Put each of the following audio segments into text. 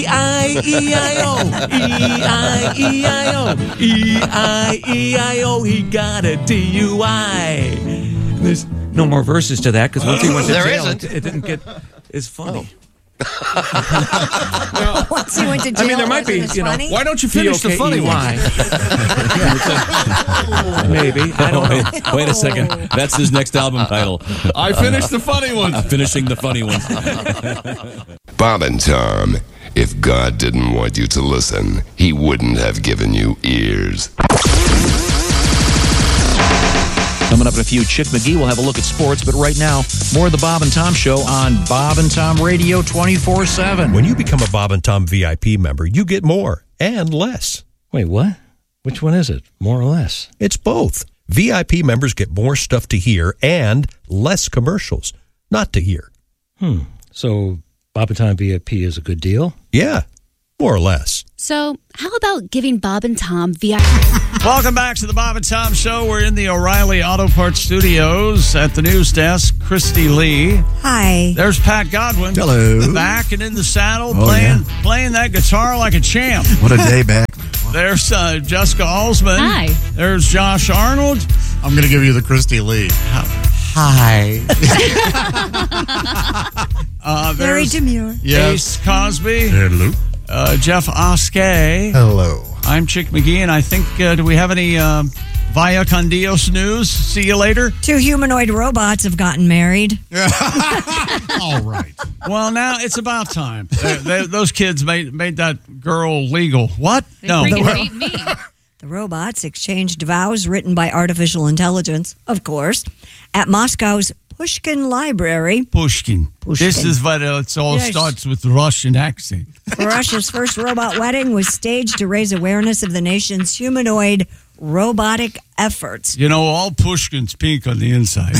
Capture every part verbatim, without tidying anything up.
E I E I O, E I E I O, E I E I O, he got a D U I. There's no more verses to that because once he went to there jail, isn't. It, it didn't get as funny. Oh. Once he went to jail, I mean, there might be, you know, funny? Why don't you finish the funny one? Maybe. I don't know. Wait, wait a second. That's his next album title. I finished the funny ones. Finishing the funny ones. Bob and Tom, if God didn't want you to listen, he wouldn't have given you ears. Coming up in a few, Chick McGee will have a look at sports, but right now, more of the Bob and Tom Show on Bob and Tom Radio twenty-four seven. When you become a Bob and Tom V I P member, you get more and less. Wait, what? Which one is it? More or less? It's both. V I P members get more stuff to hear and less commercials not to hear. Hmm. So Bob and Tom V I P is a good deal? Yeah, more or less. So how about giving Bob and Tom V I P? Welcome back to the Bob and Tom Show. We're in the O'Reilly Auto Parts Studios at the news desk. Christy Lee. Hi. There's Pat Godwin. Hello. Back and in the saddle, Oh, playing yeah. playing that guitar like a champ. What a day back. There's uh, Jessica Alsman. Hi. There's Josh Arnold. I'm going to give you the Christy Lee. Hi. Uh, Very there's demure. Ace Cosby. Hello. Uh, Jeff Oskay. Hello. I'm Chick McGee, and I think, uh, do we have any um, Via con Dios news? See you later. Two humanoid robots have gotten married. All right. Well, now it's about time. They, they, those kids made made that girl legal. What? They No. freaking hate me. The robots exchanged vows written by artificial intelligence, of course, at Moscow's Pushkin Library. Pushkin. Pushkin. This is what uh, it all Yes. starts with the Russian accent. Russia's first robot wedding was staged to raise awareness of the nation's humanoid robotic efforts. You know, all Pushkin's pink on the inside.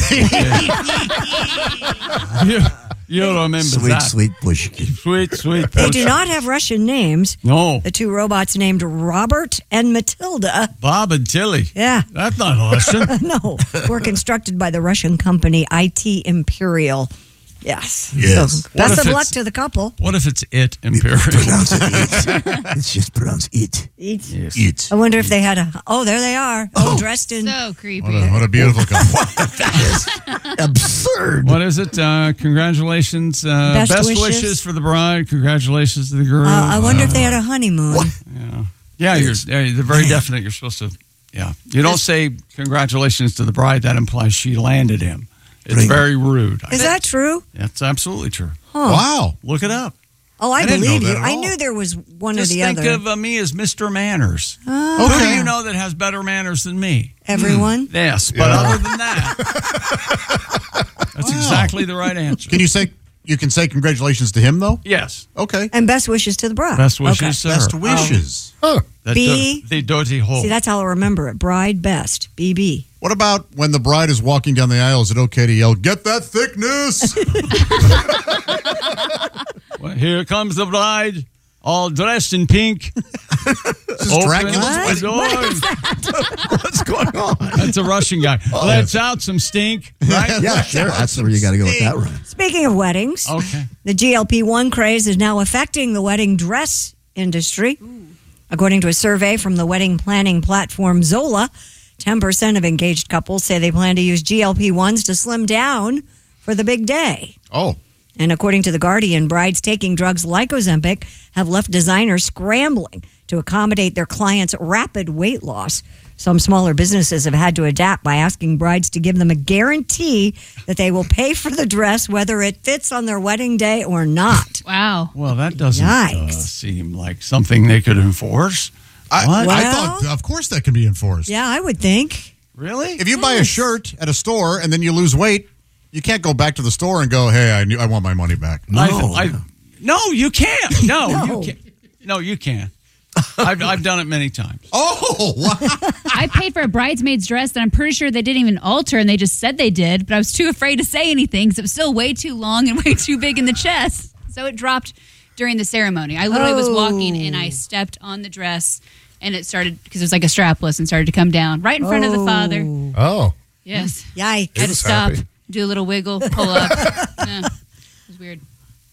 you, you remember Sweet, that. sweet Pushkin. Sweet, sweet They Pushkin. do not have Russian names. No. The two robots named Robert and Matilda. Bob and Tilly. Yeah. That's not Russian. No, were constructed by the Russian company I T Imperial. Yes. Yes. So, What best if of luck it's- to the couple. What if it's it, Imperial? Pronounce it it. It's just pronounced it. Eat. Yes. It. I wonder if they had a. Oh, there they are. Oh, dressed in. So creepy. What a, what a beautiful couple. That is absurd. What is it? Uh, congratulations. Uh, Best best wishes. wishes. for the bride. Congratulations to the girl. Uh, I wonder if they had a honeymoon. Yeah, yeah you're, yeah, they're very definite. You're supposed to, yeah. You don't say congratulations to the bride. That implies she landed him. It's Bring- very rude. Is that true? That's absolutely true. Huh. Wow. Look it up. Oh, I, I didn't know believe that you. at I all. knew there was one Just or the think other. of uh, me as Mister Manners. Oh, Who do Okay. you know that has better manners than me? everyone. Yes, but Yeah. other than that, that's Wow. exactly the right answer. Can you say, you can say congratulations to him, though? Yes. Okay. And best wishes to the bride. Best wishes, Okay. sir. Best wishes. That B- dir- the dirty hole. See, that's how I'll remember it. Bride best. B B. What about when the bride is walking down the aisle? Is it okay to yell, "Get that thickness"? Well, here comes the bride, all dressed in pink. This is Open Dracula's the door. What's going on? That's a Russian guy. Let's out some stink, right? Yeah, sure. That's where you got to go with that one. Speaking of weddings, Okay. the G L P one craze is now affecting the wedding dress industry. According to a survey from the wedding planning platform Zola, ten percent of engaged couples say they plan to use G L P ones to slim down for the big day. Oh. And according to The Guardian, brides taking drugs like Ozempic have left designers scrambling to accommodate their clients' rapid weight loss. Some smaller businesses have had to adapt by asking brides to give them a guarantee that they will pay for the dress whether it fits on their wedding day or not. Wow. Well, that doesn't uh, Yikes. seem like something they could enforce. I, What? I Well- thought, of course, that can be enforced. Yeah, I would think. Really? If you buy a Yes. shirt at a store and then you lose weight, you can't go back to the store and go, "Hey, I knew, I want my money back." I, I, no, you can't. No, No. you can't. No, you can't. I've, I've done it many times. Oh, wow. I paid for a bridesmaid's dress that I'm pretty sure they didn't even alter, and they just said they did, but I was too afraid to say anything because it was still way too long and way too big in the chest. So it dropped during the ceremony. I literally was walking and I stepped on the dress and it started, because it was like a strapless, and started to come down right in front of the father. Oh. Yes. Yikes. I had to was stop, happy. do a little wiggle, pull up. Yeah, it was weird.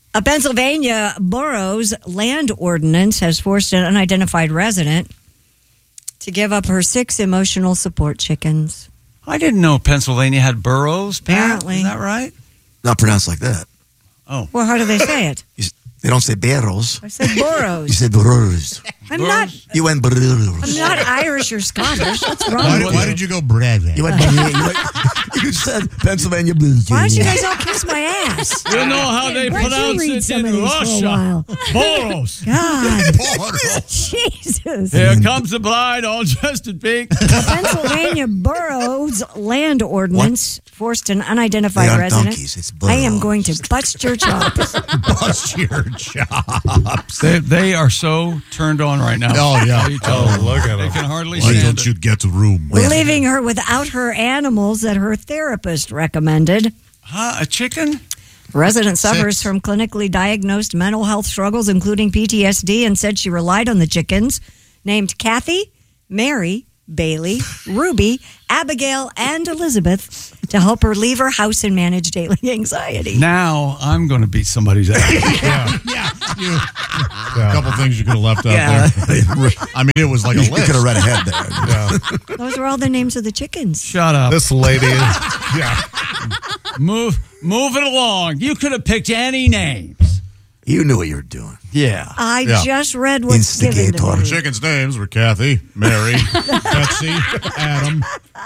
A Pennsylvania borough's land ordinance has forced an unidentified resident to give up her six emotional support chickens. I didn't know Pennsylvania had boroughs. Pat. Apparently. Is that right? Not pronounced like that. Oh. Well, how do they say it? You, they don't say barrels. I said boroughs. You said burros. I'm not. You went burros. I'm not Irish or Scottish. What's wrong Why, with why you? did you go brother? You went, you, went, you said Pennsylvania blues. Why don't you guys all kiss my ass? You know how they Why don't you pronounce read it some in of these for a Russia. while? Boros. God. Jesus. Here comes the bride, all dressed in pink. The Pennsylvania borough's land ordinance forced an unidentified They aren't resident. donkeys, it's I am boroughs. going to bust your chops. Bust your chops. They, they are so turned on right now. Oh, yeah. Oh, look at They him. can hardly Why stand don't it. you get room? Leaving her without her animals that her therapist recommended. Huh? A chicken? Resident suffers Six. from clinically diagnosed mental health struggles, including P T S D, and said she relied on the chickens named Kathy, Mary, Bailey, Ruby, Abigail, and Elizabeth to help her leave her house and manage daily anxiety. Now I'm going to beat somebody's ass. Yeah. yeah. You, a couple things you could have left out there. I mean, it was like a You list. could have read ahead there. Yeah. Those are all the names of the chickens. Shut up. This lady is. yeah. Move, move it along. You could have picked any names. You knew what you were doing. Yeah. I Yeah. just read what's given to Instigator. me. Chicken's names were Kathy, Mary, Betsy, Adam.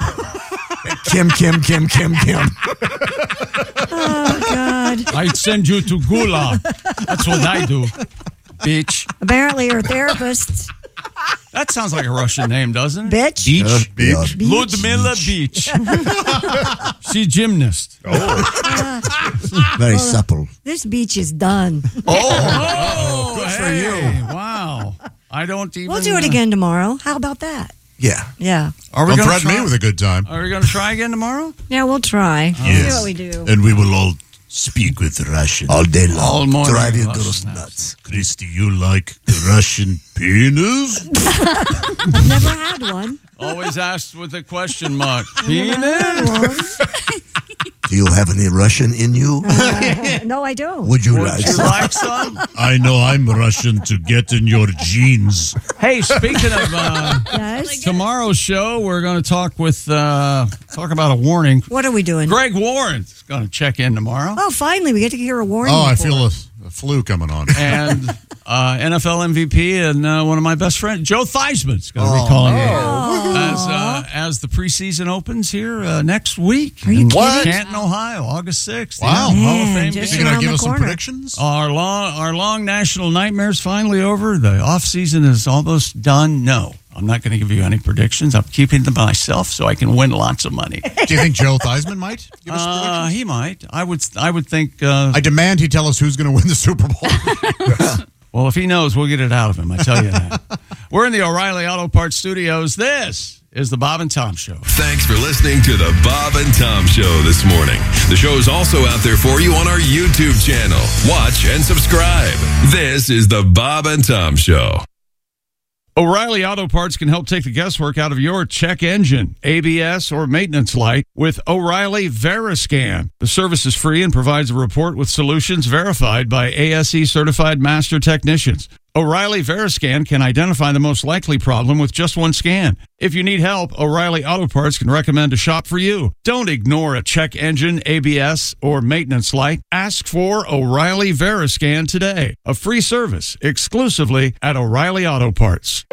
Kim, Kim, Kim, Kim, Kim. Oh, God. I'd send you to Gulag. That's what I do, bitch. Apparently, her therapist, That sounds like a Russian name, doesn't it? bitch. Beach. Beach. Beach. Ludmilla Beach. She's gymnast. Very supple. This beach is done. Oh, good for hey, you. Wow. I don't even. We'll do it uh, again tomorrow. How about that? Yeah. Yeah. Are we Don't going to threaten try? me with a good time. Are we going to try again tomorrow? Yeah, we'll try. See what we do. And we will all speak with Russian. All day long. All morning Drive your with girls us. nuts. Christy, you like the Russian penis? I've never had one. Always asked with a question mark. Never had one. Do you have any Russian in you? Uh, no, I don't. Would you Would like you some? like some? I know I'm Russian to get in your jeans. Hey, speaking of uh, Yes. tomorrow's show, we're going to talk with uh, talk about a warning. What are we doing? Greg Warren's going to check in tomorrow, Oh, finally, we get to hear a warning. Oh, I report. feel a, a flu coming on. and uh, N F L M V P and uh, one of my best friends, Joe Theismann's going to be calling in as uh, as the preseason opens here uh, next week. Are you in kidding? Canton, Ohio, August sixth. Wow. Yeah, Hall of Man, Fame. just You game. gonna around give the us some corner. predictions? Our long, our long national nightmare's finally over. The off season is almost done. No, I'm not going to give you any predictions. I'm keeping them to myself so I can win lots of money. Do you think Joe Theismann might give us Uh, predictions? he might. I would. I would think. Uh, I demand he tell us who's going to win the Super Bowl. well, if he knows, we'll get it out of him. I tell you that. We're in the O'Reilly Auto Parts Studios. This is the Bob and Tom Show. Thanks for listening to the Bob and Tom Show this morning. The show is also out there for you on our YouTube channel. Watch and subscribe. This is the Bob and Tom Show. O'Reilly Auto Parts can help take the guesswork out of your check engine, A B S, or maintenance light with O'Reilly Veriscan. The service is free and provides a report with solutions verified by A S E certified master technicians. O'Reilly Veriscan can identify the most likely problem with just one scan. If you need help, O'Reilly Auto Parts can recommend a shop for you. Don't ignore a check engine, A B S, or maintenance light. Ask for O'Reilly Veriscan today. A free service exclusively at O'Reilly Auto Parts.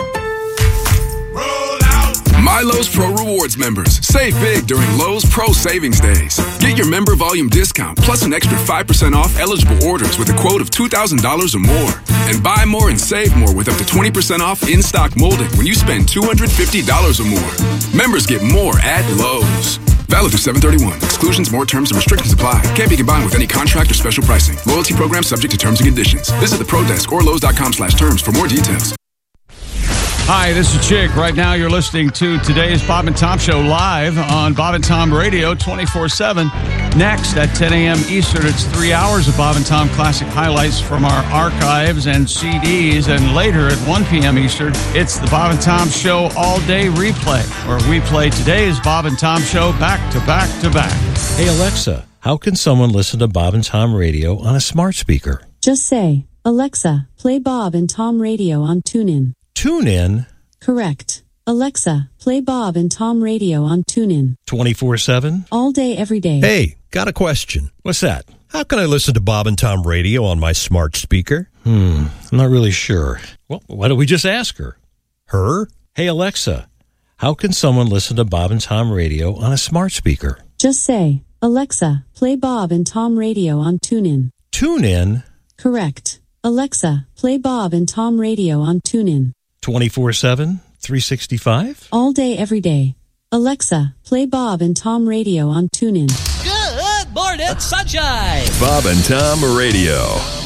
My Lowe's Pro Rewards members, save big during Lowe's Pro Savings Days. Get your member volume discount plus an extra five percent off eligible orders with a quote of two thousand dollars or more. And buy more and save more with up to twenty percent off in-stock molding when you spend two hundred fifty dollars or more. Members get more at Lowe's. Valid through seven thirty-one. Exclusions, more terms, and restrictions apply. Can't be combined with any contract or special pricing. Loyalty program subject to terms and conditions. Visit the Pro Desk or Lowe's.com slash terms for more details. Hi, this is Chick. Right now you're listening to today's Bob and Tom Show live on Bob and Tom Radio twenty-four seven. Next at ten a.m. Eastern, it's three hours of Bob and Tom classic highlights from our archives and C Ds. And later at one p.m. Eastern, it's the Bob and Tom Show all-day replay, where we play today's Bob and Tom Show back to back to back. Hey, Alexa, how can someone listen to Bob and Tom Radio on a smart speaker? Just say, Alexa, play Bob and Tom Radio on TuneIn. TuneIn? Correct. Alexa, play Bob and Tom Radio on TuneIn. twenty-four seven? All day, every day. Hey, got a question. What's that? How can I listen to Bob and Tom Radio on my smart speaker? Hmm, I'm not really sure. Well, why don't we just ask her? Her? Hey, Alexa, how can someone listen to Bob and Tom Radio on a smart speaker? Just say, Alexa, play Bob and Tom Radio on TuneIn. TuneIn? Correct. Alexa, play Bob and Tom Radio on TuneIn. twenty-four seven? three sixty-five? All day, every day. Alexa, play Bob and Tom Radio on TuneIn. Good morning, sunshine. Bob and Tom Radio.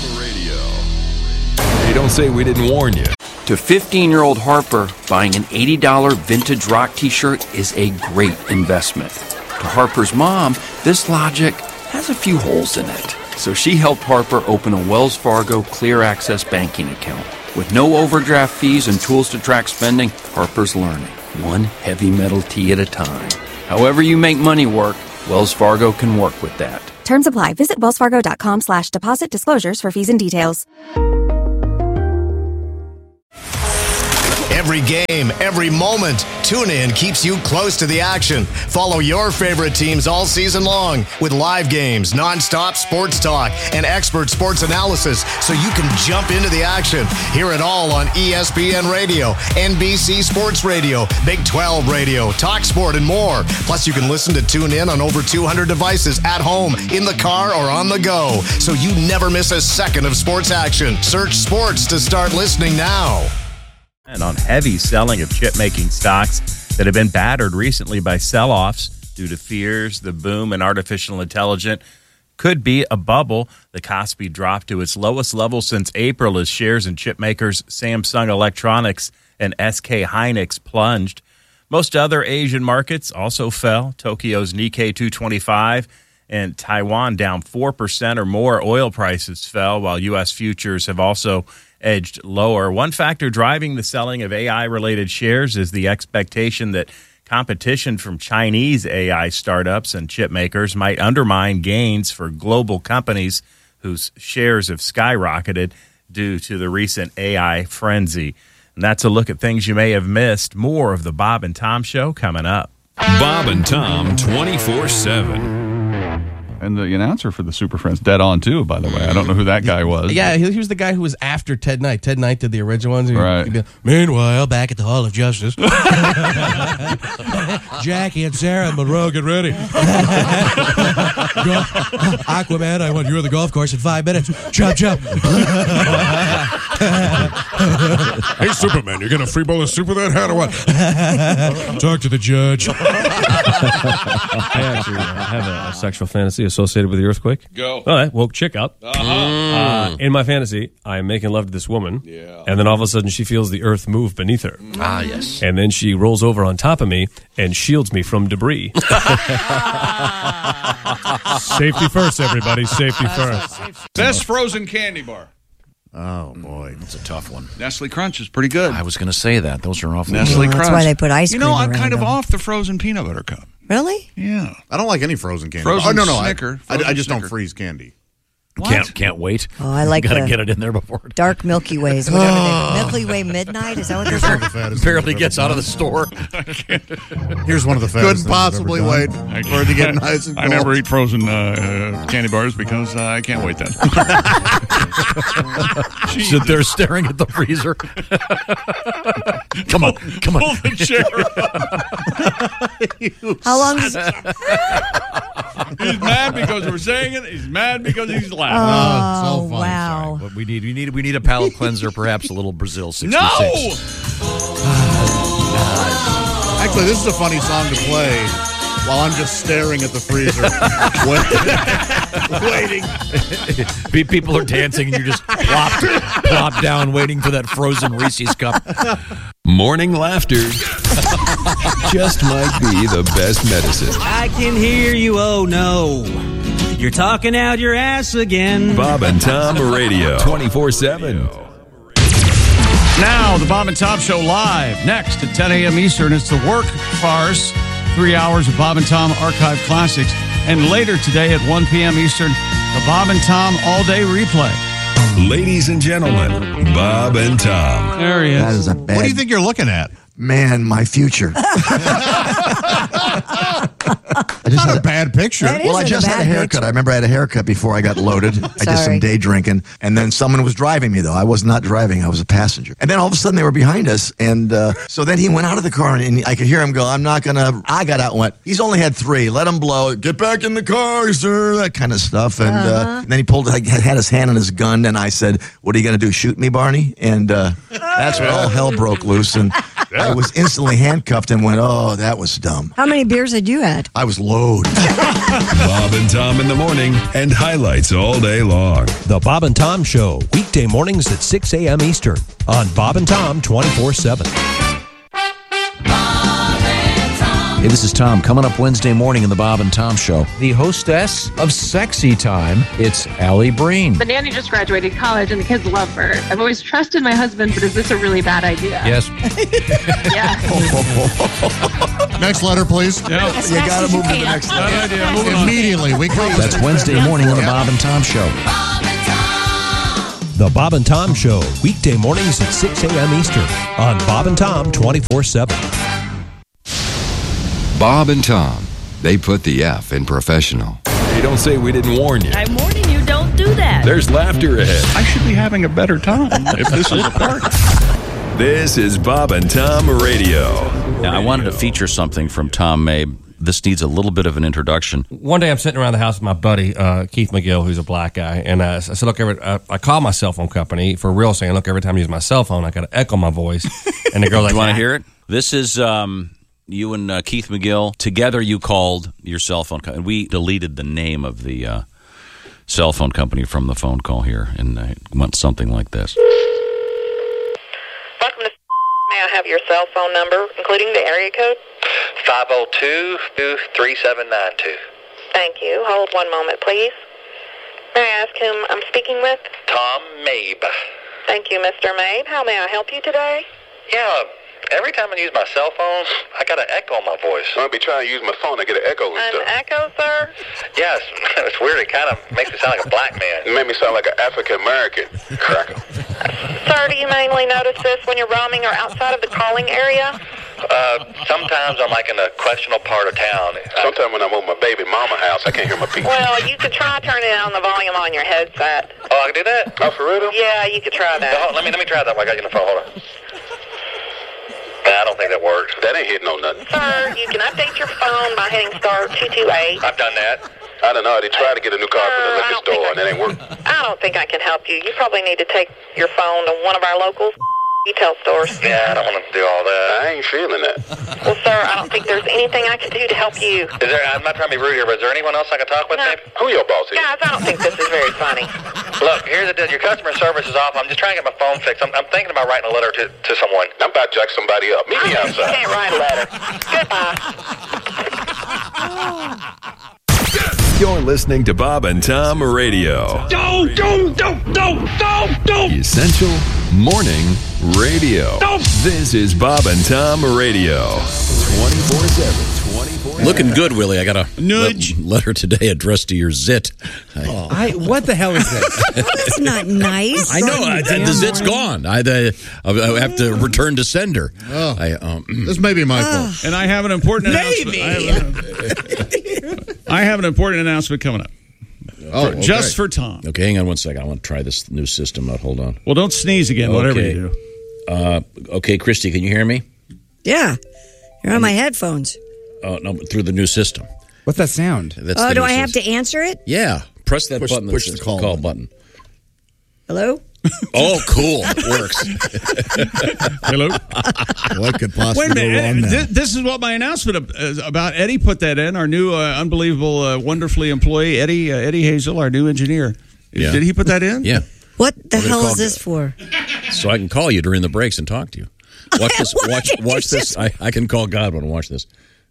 Hey, don't say we didn't warn you. To fifteen-year-old Harper, buying an eighty dollars vintage rock t-shirt is a great investment. To Harper's mom, this logic has a few holes in it. So she helped Harper open a Wells Fargo Clear Access banking account. With no overdraft fees and tools to track spending, Harper's learning, one heavy metal tee at a time. However you make money work, Wells Fargo can work with that. Terms apply. Visit wellsfargo.com slash deposit disclosures for fees and details. Every game, every moment, TuneIn keeps you close to the action. Follow your favorite teams all season long with live games, nonstop sports talk, and expert sports analysis so you can jump into the action. Hear it all on E S P N Radio, N B C Sports Radio, Big twelve Radio, TalkSport, and more. Plus, you can listen to TuneIn on over two hundred devices at home, in the car, or on the go, so you never miss a second of sports action. Search sports to start listening now. And on heavy selling of chip-making stocks that have been battered recently by sell-offs due to fears the boom in artificial intelligence could be a bubble. The Kospi dropped to its lowest level since April as shares in chip makers Samsung Electronics and S K Hynix plunged. Most other Asian markets also fell. Tokyo's Nikkei two twenty-five and Taiwan down four percent or more. Oil prices fell, while U S futures have also edged lower. One factor driving the selling of A I-related shares is the expectation that competition from Chinese A I startups and chip makers might undermine gains for global companies whose shares have skyrocketed due to the recent A I frenzy. And that's a look at things you may have missed. More of the Bob and Tom Show coming up. Bob and Tom twenty-four seven. And the announcer for the Super Friends, dead on too, by the way. I don't know who that guy was. Yeah, he, he was the guy who was after Ted Knight. Ted Knight did the original ones. Right. He'd be, meanwhile, back at the Hall of Justice, Jackie and Sarah and Monroe, get ready. Go, Aquaman, I want you on the golf course in five minutes. Chop, chop. Hey, Superman, you're going to free bowl a super that hat or what? Talk to the judge. I actually have a, a sexual fantasy associated with the earthquake. Go. All right, woke chick up. Uh-huh. Uh, in my fantasy, I'm making love to this woman. Yeah. And then all of a sudden, she feels the earth move beneath her. Ah, yes. And then she rolls over on top of me and shields me from debris. Safety first, everybody. Safety first. Best frozen candy bar. Oh, boy. That's a tough one. Nestle Crunch is pretty good. I was going to say that. Those are awful. Nestle Well, Crunch. that's why they put ice You know, cream I'm around kind of them. off the frozen peanut butter cup. Really? Yeah. I don't like any frozen candy. Frozen oh, no, no. Snicker. I, I, I just Snicker. don't freeze candy. What? Can't can't wait. Oh, I like Got to the get it in there before it dark Milky Ways. Whatever they, Milky Way Midnight? Is that what they're Here's one called? of the fattest barely things I've gets ever out of the done. store. Here's one of the fattest Couldn't things I've ever possibly done. wait for it to get nice and I cold. never eat frozen uh, uh, candy bars because uh, I can't wait then. Sit there staring at the freezer. Come on, come on. Pull the chair. How long does He's mad because we're saying it. He's mad because he's laughing. Oh, so funny, wow. What we need, we need, we need a palate cleanser, perhaps a little Brazil sixty-six. No! Actually, this is a funny song to play while I'm just staring at the freezer, waiting. Pe- People are dancing and you just plop, plop down waiting for that frozen Reese's cup. Morning laughter just might be the best medicine. I can hear you, oh no. You're talking out your ass again. Bob and Tom Radio, twenty-four seven. Now, the Bob and Tom Show live next at ten a.m. Eastern. It's the Work Farce, three hours of Bob and Tom Archive Classics. And later today at one p.m. Eastern, the Bob and Tom All Day Replay. Ladies and gentlemen, Bob and Tom. There he is. That is a bad. What do you think you're looking at? Man, my future. I just Not had a bad picture. That Well, I isn't just a had a bad haircut. picture. I remember I had a haircut before I got loaded. I did some Sorry. day drinking, and then someone was driving me, though. I was not driving. I was a passenger. And then all of a sudden, they were behind us, and uh, so then he went out of the car, and I could hear him go, I'm not going to... I got out and went, he's only had three. Let him blow. Get back in the car, sir. That kind of stuff. And, Uh-huh. uh, and then he pulled, like, had his hand on his gun, and I said, what are you going to do, shoot me, Barney? And uh, that's when all hell broke loose, and I was instantly handcuffed and went, oh, that was dumb. How many beers had you had? I was loaded. Bob and Tom in the morning and highlights all day long. The Bob and Tom Show, weekday mornings at six a.m. Eastern on Bob and Tom twenty-four seven. Hey, this is Tom. Coming up Wednesday morning in the Bob and Tom Show, the hostess of Sexy Time, it's Allie Breen. The nanny just graduated college and the kids love her. I've always trusted my husband, but is this a really bad idea? Yes. Yeah. Next letter, please. Yeah. You got to move to the next Bad level. idea. Moving on. Immediately. We call That's Wednesday morning on the Bob and Tom Show. The Bob and Tom Show, weekday mornings at six a.m. Eastern on Bob and Tom twenty-four seven. Bob and Tom, they put the F in professional. Hey, don't say we didn't warn you. I'm warning you, don't do that. There's laughter ahead. I should be having a better time if this is a part. This is Bob and Tom Radio. Now, I wanted to feature something from Tom May. This needs a little bit of an introduction. One day I'm sitting around the house with my buddy, uh, Keith McGill, who's a black guy, and uh, I said, look, every, uh, I call my cell phone company for real, saying, look, every time I use my cell phone, I got to echo my voice. And the girl's like, Do you want to "Ah." hear it? This is um, you and uh, Keith McGill. Together you called your cell phone company. We deleted the name of the uh, cell phone company from the phone call here, and uh, it went something like this. Welcome to. May I have your cell phone number, including the area code? five oh two, three seven nine two. Thank you. Hold one moment, please. May I ask whom I'm speaking with? Tom Mabe. Thank you, Mister Mabe. How may I help you today? Yeah, every time I use my cell phone, I got an echo on my voice. I'll be trying to use my phone to get an echo and An stuff. echo, sir? Yes, it's weird. It kind of makes me sound like a black man. It made me sound like an African American cracker. Sir, do you mainly notice this when you're roaming or outside of the calling area? Uh, sometimes I'm like in a questionable part of town. Sometimes when I'm at my baby mama house, I can't hear my people. Well, you could try turning down the volume on your headset. Oh, I can do that? Oh, for real? Yeah, you could try that. Oh, let me let me try that while I got you on the phone. Hold on. Nah, I don't think that works. That ain't hitting on nothing. Sir, you can update your phone by hitting star two two eight. I've done that. I don't know. They tried to get a new car from the Uh, I liquor don't store, think and it ain't working. I don't think I can help you. You probably need to take your phone to one of our local retail stores. Yeah, I don't want to do all that. I ain't feeling that. Well, sir, I don't think there's anything I can do to help you. Is there? I'm not trying to be rude here, but is there anyone else I can talk with, No. babe? Who your boss is? Guys, I don't think this is very funny. Look, here's the deal. Your customer service is off. I'm just trying to get my phone fixed. I'm, I'm thinking about writing a letter to, to someone. I'm about to jack somebody up. Meet me You outside. can't write a letter. Goodbye. You're listening to Bob and Tom Radio. Don't, don't, don't, don't, don't, don't. Essential Morning Radio. This is Bob and Tom Radio. twenty-four seven, twenty-four seven. Looking good, Willie. I got a Nudge. le- letter today addressed to your zit. I, I, what the hell is this? That's not nice. I know. I, the zit's gone. I, I, I have to return to sender. Oh, I, um, this may be my fault. And I have an important announcement. Maybe. I have, a, I have an important announcement coming up. Oh, For- Just okay. for Tom. okay, hang on one second. I want to try this new system out. Hold on. Well, don't sneeze again, whatever Okay. you do. Uh, okay, Christy, can you hear me? Yeah. You're on my headphones. Oh, no, through the new system. What's that sound? That's Oh, the do new I have system. to answer it? Yeah. Press that Push- button. that push the says call call button. button. Hello? Oh, cool. It works. Hello? What could possibly Wait a minute. go wrong now? This, this is what my announcement is about. Eddie put that in. Our new, uh, unbelievable, uh, wonderfully employee, Eddie uh, Eddie Hazel, our new engineer. Yeah. Did he put that in? Yeah. What the What are they hell is called? this for? So I can call you during the breaks and talk to you. Watch this. What Watch. did you Watch this. just- I, I can call Godwin. Watch this.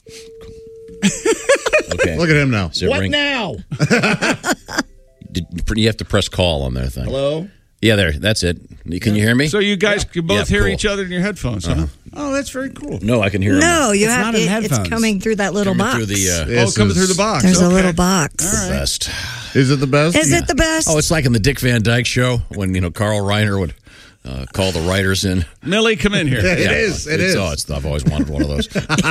Okay. Look at him now. Does it ring? now? Did, you have to press call on that thing. Hello? Yeah, there. That's it. Can you hear me? So you guys can both Yeah, hear cool. each other in your headphones, huh? Oh, that's very cool. No, I can hear him. No, you It's have not in it, it's headphones. coming through that little Coming box. through the, uh, Oh, This coming is through the box. There's a Okay. little box. All right. Best. Is it the best? Is it the best? Oh, it's like in the Dick Van Dyke Show when, you know, Carl Reiner would uh, call the writers in. Millie, come in here. It is. It it's, is. Oh, it's, I've always wanted one of those.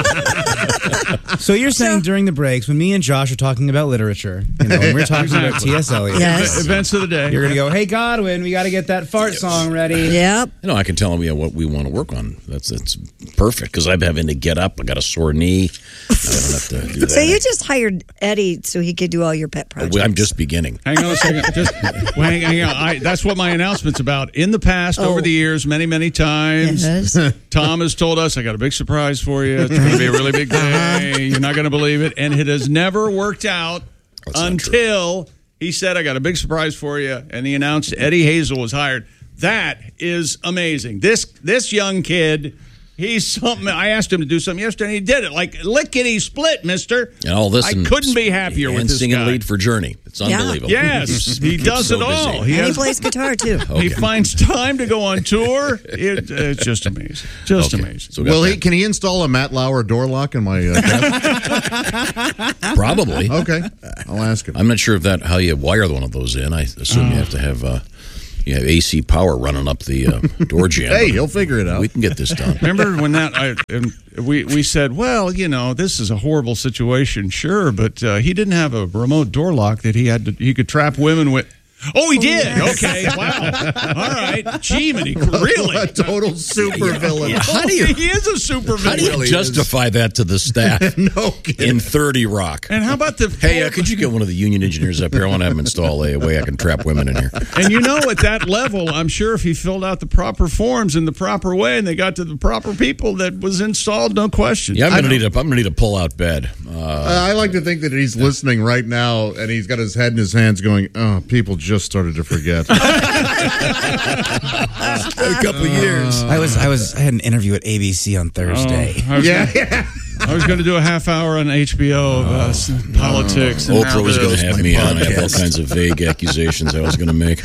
So you're saying during the breaks, when me and Josh are talking about literature, you know, when we're talking about T S. Eliot, Yes. Events of the day. you're going to go, hey, Godwin, we got to get that fart song ready. Yep. You know, I can tell them, yeah, what we want to work on. That's that's perfect because I'm having to get up. I got a sore knee. I don't have to do that. So you just hired Eddie so he could do all your pet projects. I'm just beginning. Hang on a second. Just well, hang, hang on. I, that's what my announcement's about. In the past, Oh. over the years, many, many times, Yes. Tom has told us, I got a big surprise for you. It's going to be a really big day. You're not going to believe it. And it has never worked out That's not until he said, I got a big surprise for you. And he announced Eddie Hazel was hired. That is amazing. This this young kid, he's something. I asked him to do something yesterday, and he did it. Like, lickety split, mister. And all this I and, couldn't be happier and with this singing guy. lead for Journey. It's Yeah. unbelievable. Yes, he does so it all. busy. He, And he has, plays guitar, too. he finds time to go on tour. It, it's just amazing. Just Okay. amazing. So we got Will he? that. Can he install a Matt Lauer door lock in my uh, desk? Probably. Okay, I'll ask him. I'm not sure if that how you wire one of those in. I assume you have to have uh, you have A C power running up the uh, door jam. Hey, he'll figure it out. We can get this done. Remember when that I, and we we said, well, you know, this is a horrible situation, sure, but uh, he didn't have a remote door lock that he had to he could trap women with. Oh, he did. yes. Okay, wow. All right, Jiminy, really? A total super villain. How do you He is a super how do villain. you justify that to the staff No kidding. in thirty Rock? And how about the Hey, uh, could you get one of the union engineers up here? I want to have him install a way I can trap women in here. And you know, at that level, I'm sure if he filled out the proper forms in the proper way and they got to the proper people, that was installed, no question. Yeah, I'm I gonna know. need a I'm gonna need a pull out bed. Uh, Uh, I like to think that he's listening right now, and he's got his head in his hands, going, "Oh, people just started to forget." a couple years. I was, I was, I had an interview at A B C on Thursday. Oh, I was yeah, gonna, yeah. I was going to do a half hour on H B O of uh, some politics. And Oprah was going to this. have my me on. I have all podcast. kinds of vague accusations I was going to make.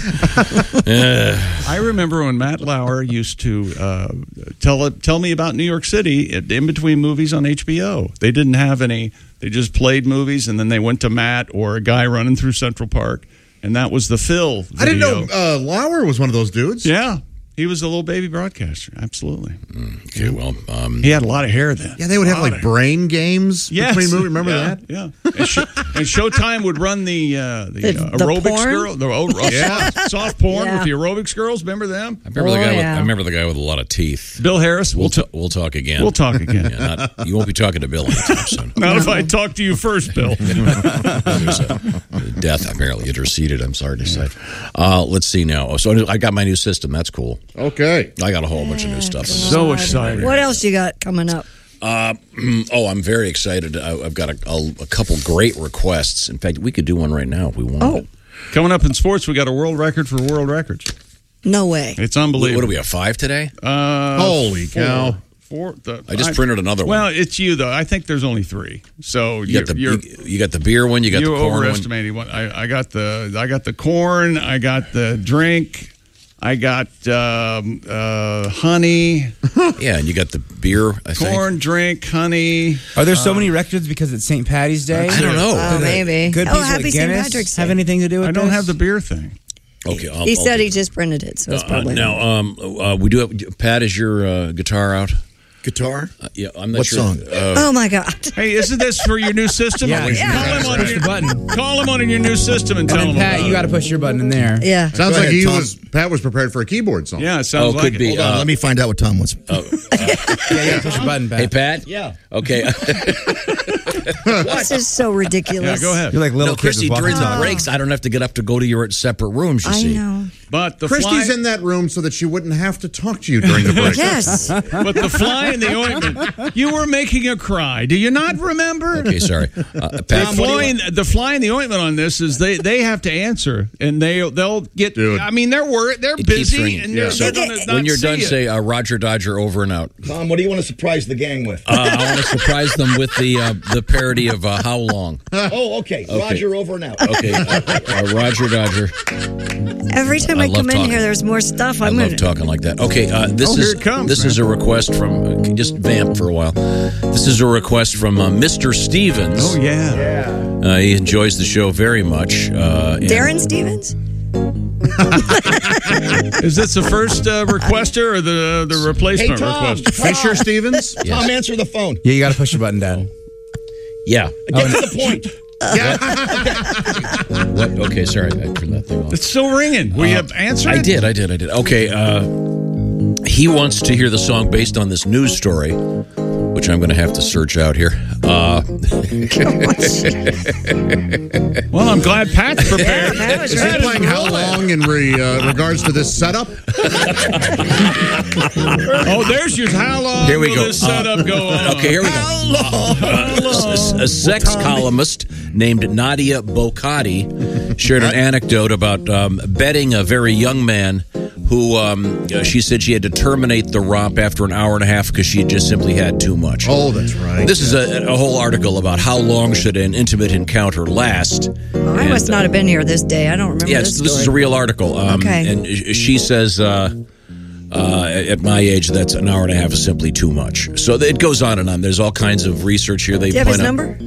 Uh, I remember when Matt Lauer used to uh, tell tell me about New York City in between movies on H B O. They didn't have any. They just played movies, and then they went to Matt or a guy running through Central Park, and that was the Phil video. I didn't know uh, Lauer was one of those dudes. Yeah, he was a little baby broadcaster. Absolutely. okay, well, um, He had a lot of hair then. Yeah, they would have A lot like of- brain games Yes. between movies. Remember yeah, that? Yeah. And, Sh- and Showtime would run the uh, the, The- uh, the aerobics porn? girl, the oh, uh, Yeah. soft, soft porn Yeah. with the aerobics girls. Remember them? I remember the Oh, guy. With, yeah. I remember the guy with a lot of teeth. Bill Harris. We'll We'll, t- t- we'll talk again. we'll talk again. Yeah, not, you won't be talking to Bill anytime soon. Not if I talk to you first, Bill. There's a death apparently interceded. I'm sorry to say. Uh, let's see now. So I got my new system. That's cool. Okay. I got a whole bunch of new stuff. So excited. What else you got coming up? Uh, oh, I'm very excited. I, I've got a, a, a couple great requests. In fact, we could do one right now if we want. Oh. Coming up in sports, we got a world record for world records. No way. It's unbelievable. What do we have? Five today? Uh, Holy four. cow. Four. The, I just printed another one. Well, it's you though. I think there's only three. So You got the you're, you, you got the beer one. You got you're the corn one. overestimating what I, I got the I got the corn. I got the drink. I got um, uh, honey. Yeah, and you got the beer. I think. Corn, drink, honey. Are there so many records because it's Saint Patty's Day? I don't know. Oh, maybe. Good Oh, people happy at Saint Guinness Patrick's Day. have anything to do with I don't this? have the beer thing. Okay, I'll, He I'll said do he just printed it, so it's Uh, probably now, um, uh, we do have. Pat, is your uh, guitar out? Guitar? Uh, yeah, I'm not What sure. song? Uh, Oh my God! Hey, isn't this for your new system? Yeah, Call yeah. him on Push your the button. Call him on your new system and And tell then him. Pat, about you it. got to push your button in there. Yeah. Sounds Go like ahead, he Tom. was. Pat was prepared for a keyboard song. Yeah, it sounds Oh, like could it. be. Hold on, Uh, let me find out what Tom wants. Yeah, you got to push your button, Pat. Hey, Pat. Yeah. Okay. This is so ridiculous. Yeah, go ahead. You're like little no, kids Christy, with during the walkie-talkies. breaks, I don't have to get up to go to your separate rooms. You I see. know. But the Christy's fly, in that room so that she wouldn't have to talk to you during the break. Yes. but the fly in the ointment. You were making her cry. Do you not remember? Okay, sorry. Uh, The Pat, fly, in, the fly in the ointment on this is they, they have to answer and they they'll get. Dude. I mean, they're worried. They're It keeps busy ringing. and Yeah. they're, So they're gonna not when you're see done, it. say uh, Roger Dodger over and out. Tom, what do you want to surprise the gang with? Uh, I want to surprise them with the uh, the parody of uh, How Long. oh, okay. Okay. Roger over and out. Okay, uh, uh, Roger Dodger. Every time I, I love come in talking. here, there's more stuff. I I'm love gonna, talking like that. Okay, uh, this Oh, is here it comes, this man. is a request from uh, just vamp for a while. This is a request from uh, Mister Stevens. Oh yeah. Uh, he enjoys the show very much. Uh, and- Darren Stevens? Is this the first uh, requester or the the replacement Hey, Tom. requester? Fisher Stevens? Tom, answer the phone. Yeah, you got to push the button down. Yeah. Get to the point. What? Okay, sorry, I turned that thing off. It's still ringing. Will you Uh, answer I it? did, I did, I did. Okay, uh, he wants to hear the song based on this news story, which I'm going to have to search out here. Uh, well, I'm glad Pat's prepared. That was Is right. he playing How Long in re, uh, regards to this setup? Oh, there's your how long Here we will go. this setup go on? okay, here we go. Uh, a, a sex columnist named Nadia Bocati shared an anecdote about um, betting a very young man who um, uh, she said she had to terminate the romp after an hour and a half because she had just simply had too much. Oh, that's right. This is a, a whole article about how long should an intimate encounter last. Oh, I And, must not have been here this day. I don't remember Yeah, this this, this is a story. real article. Um, Okay. And sh- she says, uh, uh, at my age, that's an hour and a half is simply too much. So it goes on and on. There's all kinds of research here. They Do you have his point out- number?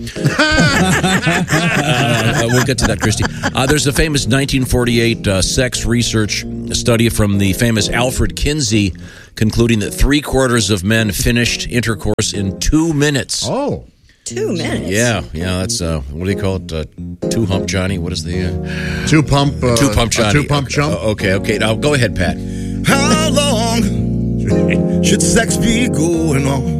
uh, we'll get to that, Christy. Uh, there's a famous nineteen forty-eight uh, sex research study from the famous Alfred Kinsey concluding that three quarters of men finished intercourse in two minutes. Oh. Two minutes. Yeah, yeah, that's, uh, what do you call it? Uh, two hump Johnny? What is the. Uh, Two pump. Uh, two pump Johnny. Two pump okay. chump. Uh, okay, okay. Now go ahead, Pat. How long should sex be going on?